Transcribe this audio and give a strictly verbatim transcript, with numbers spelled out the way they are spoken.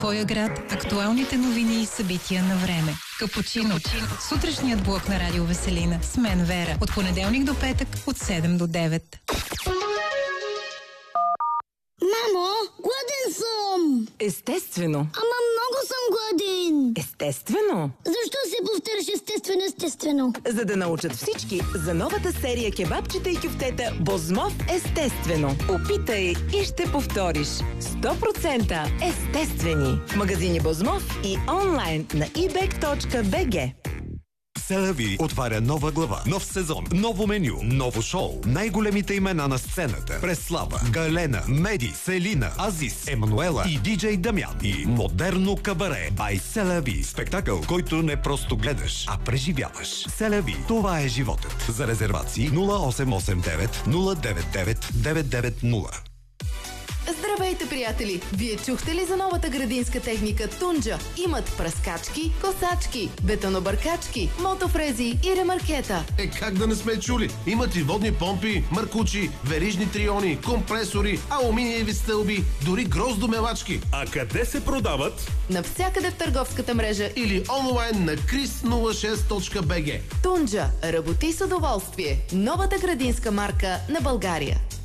Твоя град, актуалните новини и събития на време. Капучино. Сутрешният блок на Радио Веселина. С мен Вера. От понеделник до петък, от седем до девет. Мамо, гладен съм! Естествено. Ама много съм гладен! Естествено. Защо се повтаряш естествено, естествено? За да научат всички за новата серия кебабчета и кюфтета Бозмов естествено. Опитай и ще повториш. сто процента естествени. В магазини Бозмов и онлайн на ибек точка би джи. Селави отваря нова глава, нов сезон, ново меню, ново шоу. Най-големите имена на сцената. Преслава, Галена, Меди, Селина, Азис, Емануела и диджей Дамян. И модерно кабаре бай Селави. Спектакъл, който не просто гледаш, а преживяваш. Селави, това е животът. За резервации нула осем осем девет нула девет девет девет девет нула. Здравейте, приятели! Вие чухте ли за новата градинска техника Тунджа? Имат пръскачки, косачки, бетонобъркачки, мотофрези и ремаркета. Е, как да не сме чули? Имат и водни помпи, маркучи, верижни триони, компресори, алуминиеви стълби, дори гроздомелачки. А къде се продават? Навсякъде в търговската мрежа или онлайн на крис нула шест точка би джи. Тунджа. Работи с удоволствие. Новата градинска марка на България.